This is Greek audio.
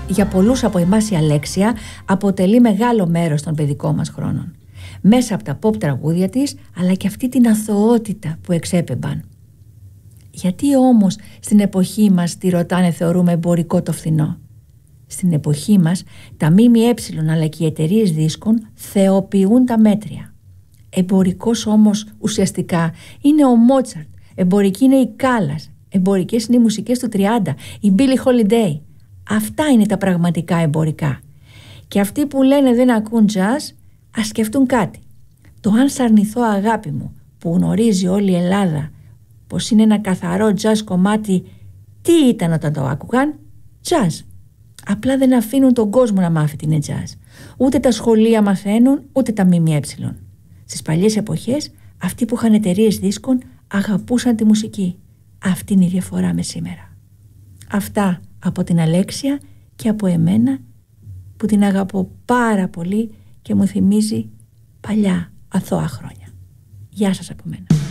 Για πολλούς από εμάς η Αλέξια αποτελεί μεγάλο μέρος των παιδικών μας χρόνων. Μέσα από τα pop τραγούδια της, αλλά και αυτή την αθωότητα που εξέπεμπαν. Γιατί όμως στην εποχή μας τη ρωτάνε θεωρούμε εμπορικό το φθηνό? Στην εποχή μας τα ΜΜΕ αλλά και οι εταιρείες δίσκων θεοποιούν τα μέτρια. Εμπορικός όμως ουσιαστικά είναι ο Μότσαρτ, εμπορική είναι η Κάλλας, εμπορικές είναι οι μουσικές του 30, η Billie Holiday. Αυτά είναι τα πραγματικά εμπορικά. Και αυτοί που λένε δεν ακούν jazz, ας σκεφτούν κάτι. Το αν σ' αρνηθώ αγάπη μου, που γνωρίζει όλη η Ελλάδα πως είναι ένα καθαρό jazz κομμάτι, τι ήταν όταν το άκουγαν? Jazz. Απλά δεν αφήνουν τον κόσμο να μάθει τι είναι jazz. Ούτε τα σχολεία μαθαίνουν, ούτε τα ΜΜΕ. Στις παλιές εποχές, αυτοί που είχαν εταιρείες δίσκων αγαπούσαν τη μουσική. Αυτή είναι η διαφορά με σήμερα. Αυτά από την Αλέξια και από εμένα που την αγαπώ πάρα πολύ και μου θυμίζει παλιά αθώα χρόνια. Γεια σας από μένα.